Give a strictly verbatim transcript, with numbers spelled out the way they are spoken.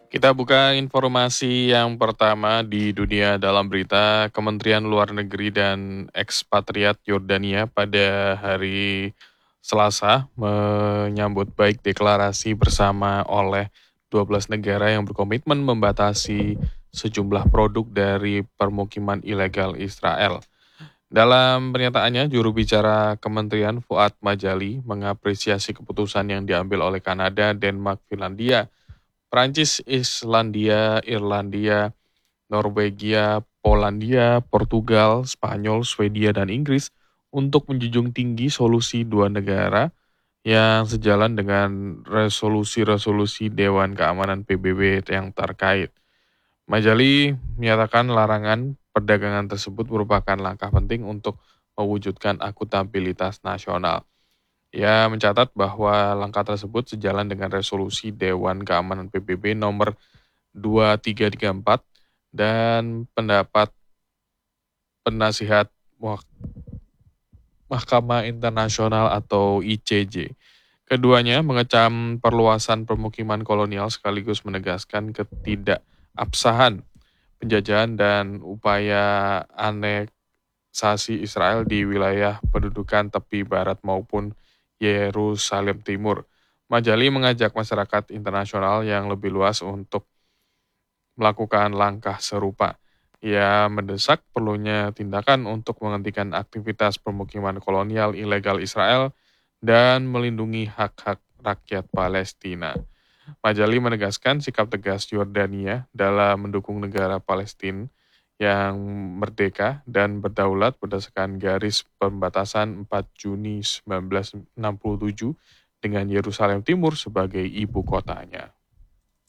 Kita buka informasi yang pertama di dunia dalam berita Kementerian Luar Negeri dan Ekspatriat Yordania pada hari Selasa menyambut baik deklarasi bersama oleh dua belas negara yang berkomitmen membatasi sejumlah produk dari permukiman ilegal Israel. Dalam pernyataannya, juru bicara Kementerian Fuad Majali mengapresiasi keputusan yang diambil oleh Kanada, Denmark, Finlandia, Prancis, Islandia, Irlandia, Norwegia, Polandia, Portugal, Spanyol, Swedia, dan Inggris untuk menjunjung tinggi solusi dua negara yang sejalan dengan resolusi-resolusi Dewan Keamanan P B B yang terkait. Majali menyatakan larangan perdagangan tersebut merupakan langkah penting untuk mewujudkan akuntabilitas nasional. Ia mencatat bahwa langkah tersebut sejalan dengan resolusi Dewan Keamanan P B B nomor dua tiga tiga empat dan pendapat penasihat Mahkamah Internasional atau I C J. Keduanya mengecam perluasan pemukiman kolonial sekaligus menegaskan ketidakabsahan penjajahan dan upaya aneksasi Israel di wilayah pendudukan tepi barat maupun Yerusalem Timur. Majali mengajak masyarakat internasional yang lebih luas untuk melakukan langkah serupa. Ia mendesak perlunya tindakan untuk menghentikan aktivitas permukiman kolonial ilegal Israel dan melindungi hak-hak rakyat Palestina. Majali menegaskan sikap tegas Yordania dalam mendukung negara Palestina yang merdeka dan berdaulat berdasarkan garis pembatasan empat Juni seribu sembilan ratus enam puluh tujuh dengan Yerusalem Timur sebagai ibu kotanya.